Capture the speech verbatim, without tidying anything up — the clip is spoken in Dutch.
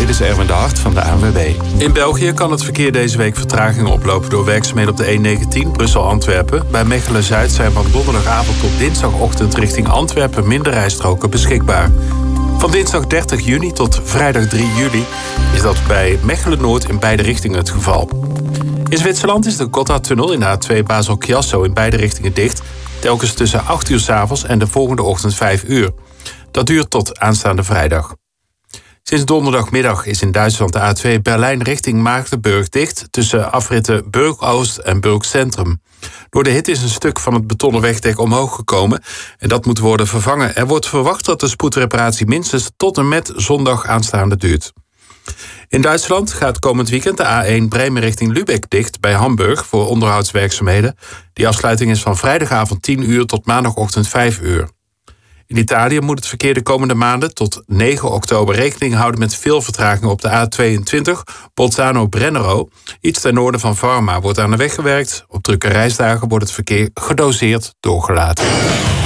Dit is Erwin de Hart van de A N W B. In België kan het verkeer deze week vertragingen oplopen door werkzaamheden op de E negentien Brussel-Antwerpen. Bij Mechelen-Zuid zijn van donderdagavond tot dinsdagochtend richting Antwerpen minder rijstroken beschikbaar. Van dinsdag dertig juni tot vrijdag drie juli is dat bij Mechelen-Noord in beide richtingen het geval. In Zwitserland is de Gotthardtunnel in de A twee Basel-Chiasso in beide richtingen dicht, telkens tussen acht uur 's avonds en de volgende ochtend vijf uur. Dat duurt tot aanstaande vrijdag. Sinds donderdagmiddag is in Duitsland de A twee Berlijn richting Maagdenburg dicht tussen afritten Burg-Oost en Burg-Centrum. Door de hitte is een stuk van het betonnen wegdek omhoog gekomen en dat moet worden vervangen. Er wordt verwacht dat de spoedreparatie minstens tot en met zondag aanstaande duurt. In Duitsland gaat komend weekend de A één Bremen richting Lübeck dicht bij Hamburg voor onderhoudswerkzaamheden. Die afsluiting is van vrijdagavond tien uur tot maandagochtend vijf uur. In Italië moet het verkeer de komende maanden tot negen oktober rekening houden met veel vertragingen op de A tweeëntwintig Bolzano-Brennero. Iets ten noorden van Parma wordt aan de weg gewerkt. Op drukke reisdagen wordt het verkeer gedoseerd doorgelaten.